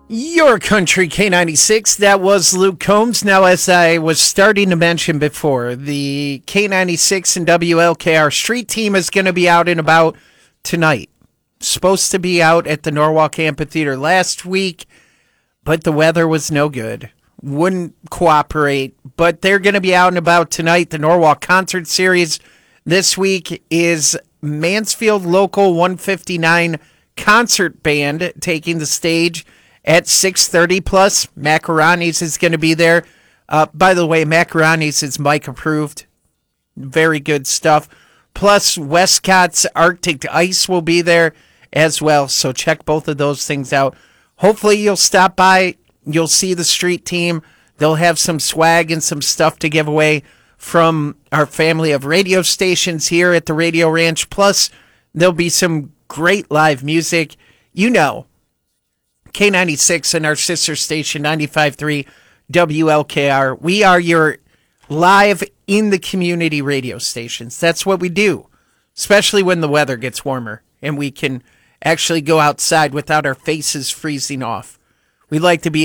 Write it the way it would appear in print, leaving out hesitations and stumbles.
Your Country K96, that was Luke Combs. Now, as I was starting to mention before, the K96 and WLKR street team is going to be out and about tonight. Supposed to be out at the Norwalk Amphitheater last week, but the weather was no good. Wouldn't cooperate, but they're going to be out and about tonight. The Norwalk Concert Series this week is Mansfield Local 159 Concert Band taking the stage at 6:30 plus. Macaroni's is going to be there. By the way, Macaroni's is mic approved. Very good stuff. Plus, Westcott's Arctic Ice will be there as well. So check both of those things out. Hopefully you'll stop by. You'll see the street team. They'll have some swag and some stuff to give away from our family of radio stations here at the Radio Ranch. Plus, there'll be some great live music. You know, K96 and our sister station 95.3 WLKR. We are your live in the community radio stations. That's what we do, especially when the weather gets warmer and we can actually go outside without our faces freezing off. We like to be